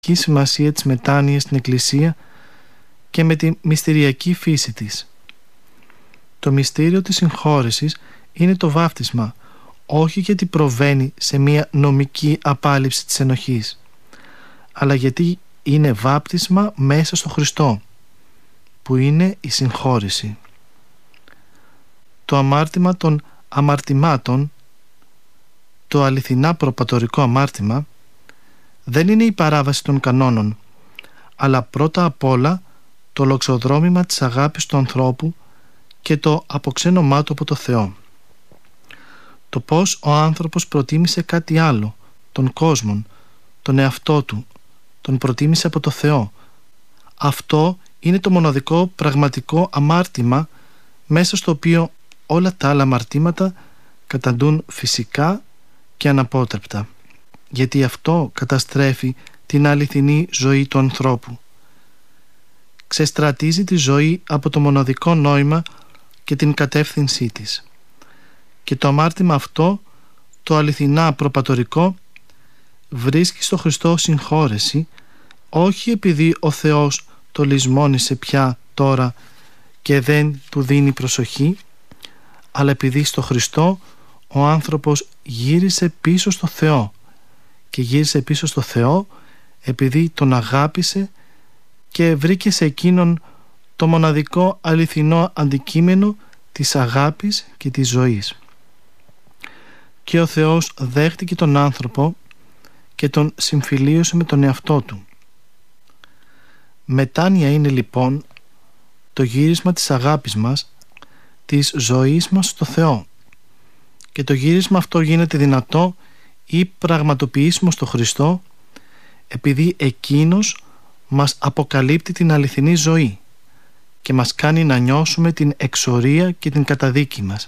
σημασία της μετάνοιας στην Εκκλησία και με τη μυστηριακή φύση της. Το μυστήριο της συγχώρεσης είναι το βάπτισμα, όχι γιατί προβαίνει σε μια νομική απάλληψη της ενοχής, αλλά γιατί είναι βάπτισμα μέσα στο Χριστό, που είναι η συγχώρεση. Το αμάρτημα των αμαρτημάτων, το αληθινά προπατορικό αμάρτημα, δεν είναι η παράβαση των κανόνων, αλλά πρώτα απ' όλα το λοξοδρόμημα της αγάπης του ανθρώπου και το αποξένωμά του από το Θεό. Το πως ο άνθρωπος προτίμησε κάτι άλλο, τον κόσμο, τον εαυτό του, τον προτίμησε από το Θεό. Αυτό είναι το μοναδικό πραγματικό αμάρτημα μέσα στο οποίο όλα τα άλλα αμαρτήματα καταντούν φυσικά και αναπότρεπτα, γιατί αυτό καταστρέφει την αληθινή ζωή του ανθρώπου. Ξεστρατίζει τη ζωή από το μοναδικό νόημα και την κατεύθυνσή της. Και το αμάρτημα αυτό, το αληθινά προπατορικό, βρίσκει στο Χριστό συγχώρεση, όχι επειδή ο Θεός το λησμόνισε πια τώρα και δεν του δίνει προσοχή, αλλά επειδή στο Χριστό ο άνθρωπος γύρισε πίσω στο Θεό, και γύρισε πίσω στο Θεό επειδή τον αγάπησε και βρήκε σε εκείνον το μοναδικό αληθινό αντικείμενο της αγάπης και της ζωής. Και ο Θεός δέχτηκε τον άνθρωπο και τον συμφιλίωσε με τον εαυτό του. Μετάνοια είναι λοιπόν το γύρισμα της αγάπης μας, της ζωής μας στο Θεό, και το γύρισμα αυτό γίνεται δυνατό ή πραγματοποιήσιμο στο Χριστό επειδή Εκείνος μας αποκαλύπτει την αληθινή ζωή και μας κάνει να νιώσουμε την εξορία και την καταδίκη μας.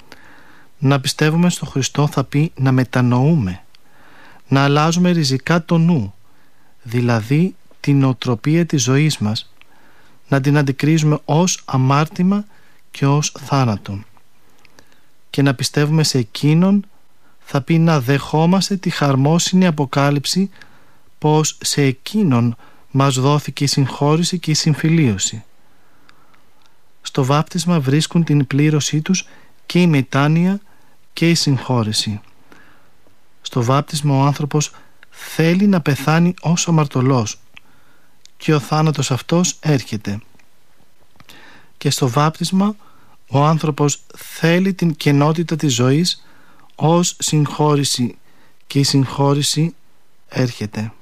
Να πιστεύουμε στο Χριστό θα πει να μετανοούμε, να αλλάζουμε ριζικά το νου, δηλαδή την νοοτροπία της ζωής μας, να την αντικρίζουμε ως αμάρτημα και ως θάνατο. Και να πιστεύουμε σε Εκείνον θα πει να δεχόμαστε τη χαρμόσυνη αποκάλυψη πως σε Εκείνον μας δόθηκε η συγχώρηση και η συμφιλίωση. Στο βάπτισμα βρίσκουν την πλήρωσή τους και η μετάνοια και η συγχώρεση. Στο βάπτισμα ο άνθρωπος θέλει να πεθάνει ως αμαρτωλός και ο θάνατος αυτός έρχεται. Και στο βάπτισμα ο άνθρωπος θέλει την κενότητα της ζωής ως συγχώρηση και η συγχώρηση έρχεται.